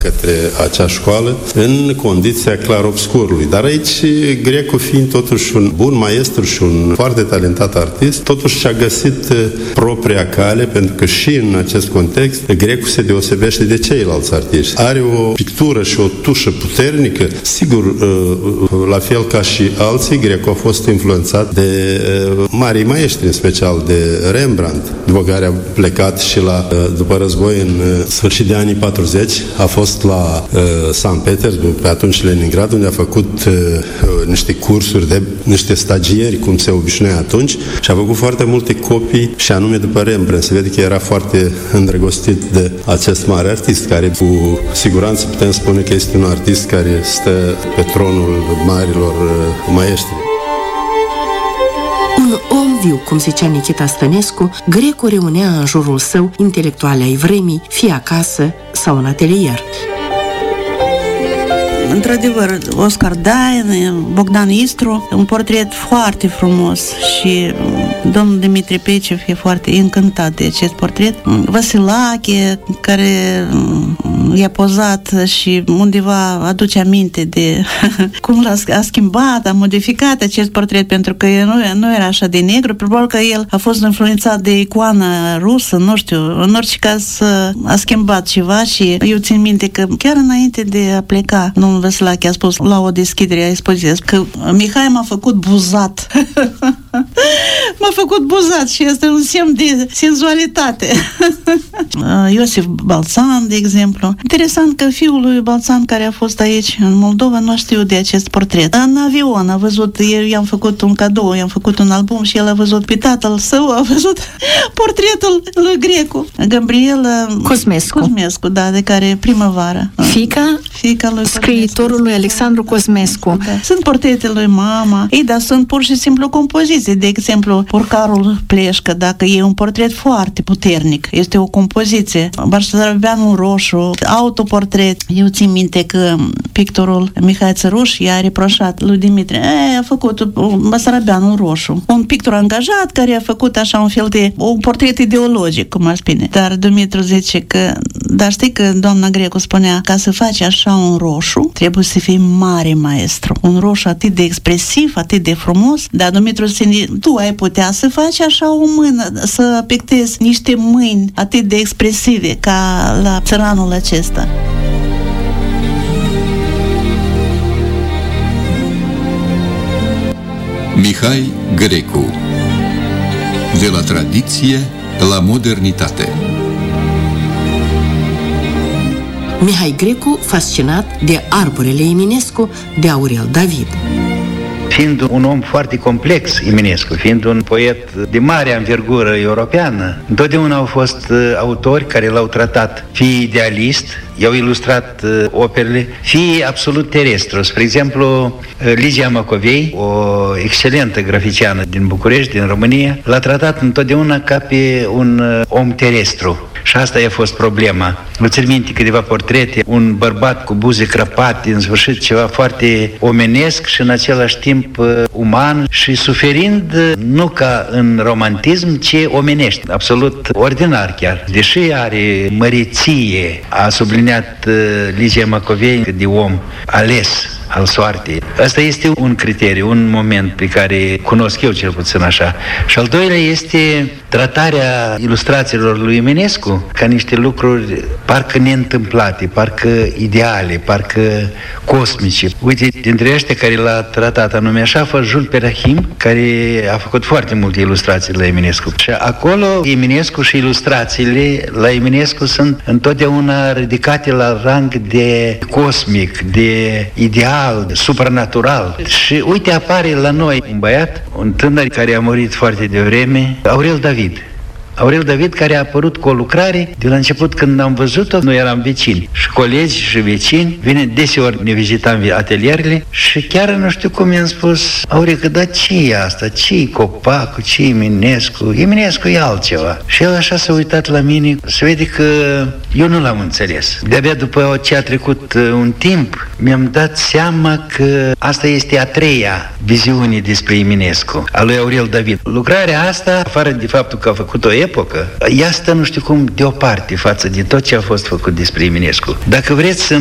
către acea școală în condiția clarobscurului. Dar aici Grecu, fiind totuși un bun maestru și un foarte talentat artist, totuși și-a găsit propria cale, pentru că și în acest context Grecu se deosebește de ceilalți artiști. Are o pictură și o tușă puternică. Sigur, la fel ca și alții, Grecu a fost influențat de marii maestri, în special de Rembrandt, după care a plecat și după război, în sfârșit de anii 40, a fost la Sankt Petersburg, pe atunci Leningrad, unde a făcut niște cursuri de niște stagieri, cum se obișnuia atunci, și a făcut foarte multe copii, și anume după Rembrandt. Se vede că era foarte îndrăgostit de acest mare artist, care cu siguranță putem spune că este un artist care stă pe tronul marilor maestri. Un om viu, cum zicea Nichita Stănescu, Grecu reunea în jurul său intelectuale ai vremii, fie acasă sau în atelier. Într-adevăr, Oscar Dain, Bogdan Istru, un portret foarte frumos și domnul Dimitrie Pecev e foarte încântat de acest portret. Vasilache, care i-a pozat și undeva aduce aminte de cum a schimbat, a modificat acest portret, pentru că nu era așa de negru, probabil că el a fost influențat de icoana rusă, nu știu, în orice caz a schimbat ceva și eu țin minte că chiar înainte de a pleca, domnul Vasilache a spus la o deschidere a expoziției că Mihai m-a făcut buzat. M-a făcut buzat și este un semn de senzualitate. Iosif Balțan, de exemplu. Interesant că fiul lui Balțan, care a fost aici în Moldova, nu știu de acest portret. În avion a văzut, eu i-am făcut un cadou, i-am făcut un album și el a văzut pe tatăl său, a văzut portretul lui Grecu. Gabriela Cosmescu, da, de care primăvară. Fiica lui scriitorul lui Alexandru Cosmescu. Da. Sunt portretele lui mama. Ei, dar sunt pur și simplu compoziții. De exemplu, Porcarul Pleșcă, dacă e un portret foarte puternic, este o compoziție. Basarabeanul Roșu, autoportret. Eu țin minte că pictorul Mihai Țăruș i-a reproșat lui Dimitrie, a făcut Basarabeanul Roșu. Un pictor angajat care a făcut așa un fel de un portret ideologic, cum ar spune. Dar Dumitru zice că, dar știi că doamna Grecu spunea, ca să faci așa un roșu, trebuie să fii mare maestru. Un roșu atât de expresiv, atât de frumos, dar Dumitru zice, tu ai putea să faci așa o mână, să pictezi niște mâini atât de expresive ca la țăranul acesta. Mihai Grecu. De la tradiție la modernitate. Mihai Grecu, fascinat de arborele Eminescu de Aurel David. Fiind un om foarte complex, Eminescu, fiind un poet de mare anvergură europeană, întotdeauna au fost autori care l-au tratat fie idealist, i-au ilustrat operele, fie absolut terestru. Spre exemplu, Ligia Macovei, o excelentă graficiană din București, din România, l-a tratat întotdeauna ca pe un om terestru. Și asta a fost problema. Vă țin minte câteva portrete, un bărbat cu buze crăpate, în sfârșit ceva foarte omenesc și în același timp uman și suferind nu ca în romantism, ci omenești, absolut ordinar chiar. Deși are măreție, a subliniat Ligia Macovei de om ales al soartei. Asta este un criteriu, un moment pe care cunosc eu cel puțin așa. Și al doilea este tratarea ilustrațiilor lui Eminescu ca niște lucruri parcă neîntâmplate, parcă ideale, parcă cosmice. Uite, dintre ăștia care l-a tratat anume așa a fost Jules Perahim, care a făcut foarte multe ilustrații la Eminescu. Și acolo Eminescu și ilustrațiile la Eminescu sunt întotdeauna ridicate la rang de cosmic, de ideal, de supranatural. Și uite, apare la noi un băiat, un tânăr care a murit foarte devreme, Aurel David. Aurel David, care a apărut cu o lucrare de la început, când am văzut-o, noi eram vecini și colegi și vecini, deseori ne vizitam atelierele și chiar nu știu cum i-am spus, Aurică, dar ce e asta? Ce-i copacul? Ce-i Eminescu? Eminescu e altceva. Și el așa s-a uitat la mine, se vede că eu nu l-am înțeles. De-abia după ce a trecut un timp, mi-am dat seama că asta este a treia viziune despre Eminescu, a lui Aurel David. Lucrarea asta, afară de faptul că a făcut o epocă, ea stă nu știu cum deoparte față de tot ce a fost făcut despre Eminescu. Dacă vreți să